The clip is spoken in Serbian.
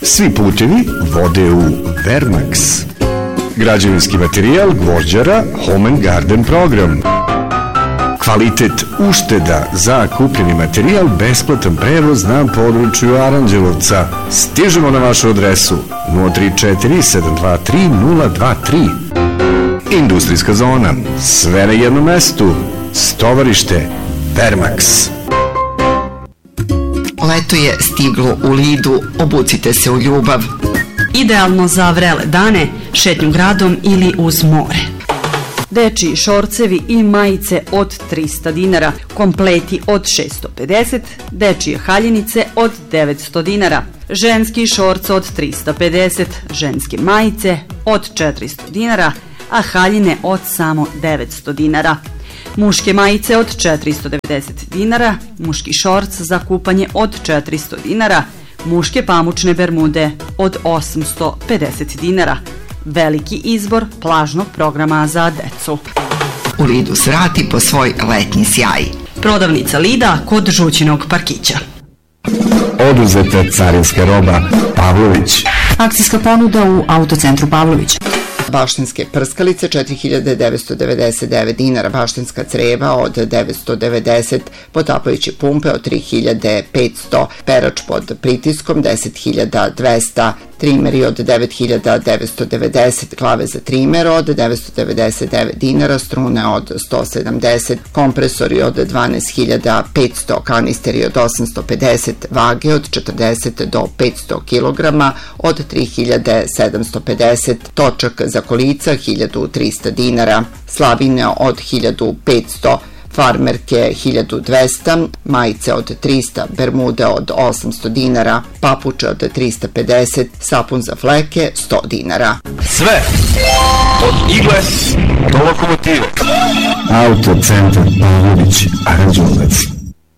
Svi putevi vode u Vermax. Građevinski materijal Gvožđara Home and Garden program. Kvalitet ušteda za kupljeni materijal, besplatan prevoz na području Aranđelovca. Stižemo na vašu adresu 034 723 023. Industrijska zona. Sve na jednom mestu. Stovarište Vermax. Leto je stiglo u Lidu, obucite se u ljubav. Idealno za vrele dane, šetnju gradom ili uz more. Dečiji šorcevi i majice od 300 dinara, kompleti od 650, dečije haljinice od 900 dinara, ženski šorc od 350, ženske majice od 400 dinara, a haljine od samo 900 dinara. Muške majice od 490 dinara, muški šorc za kupanje od 400 dinara, muške pamučne bermude od 850 dinara. Veliki izbor plažnog programa za decu. U Lidu svrati po svoj letnji sjaj. Prodavnica Lida kod Žućinog parkića. Oduzeta carinska roba Pavlović. Akcijska ponuda u Autocentru Pavlović. Baštinske prskalice 4999 dinara, baštinska creva od 990, potapajući pumpe od 3500, perač pod pritiskom 10.200, trimeri od 9990, klave za trimer od 999 dinara, strune od 170, kompresori od 12.500, kanisteri od 850, vage od 40 do 500 kg od 3750, točak za kolica 1300 dinara, slavine od 1500, farmerke 1200, majice od 300, bermude od 800 dinara, papuče od 350, sapun za fleke 100 dinara. Sve od igle do lokomotive. Autocentar Pavlović, Aranđelovac.